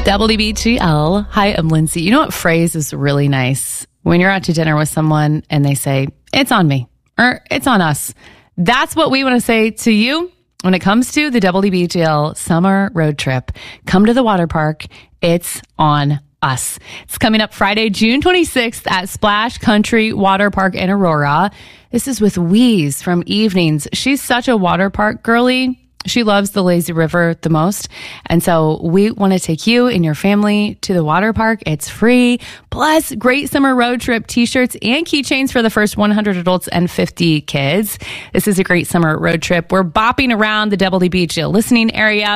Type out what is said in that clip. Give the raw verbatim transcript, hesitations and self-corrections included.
W B G L. Hi, I'm Lindsay. You know what phrase is really nice? When you're out to dinner with someone and they say, it's on me or it's on us. That's what we want to say to you when it comes to the W B G L summer road trip. Come to the water park. It's on us. It's coming up Friday, June twenty-sixth at Splash Country Water Park in Aurora. This is with Wheeze from Evenings. She's such a water park girly. She loves the lazy river the most. And so we want to take you and your family to the water park. It's free. Plus, great summer road trip t-shirts and keychains for the first one hundred adults and fifty kids. This is a great summer road trip. We're bopping around the W B G L listening area.